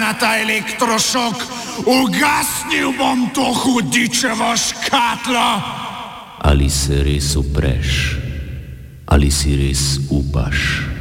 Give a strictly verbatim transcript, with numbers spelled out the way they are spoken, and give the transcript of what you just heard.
na ta elektrošok, ugasnil bom to hudičevo škatlo. Ali se res upreš, ali si res upaš?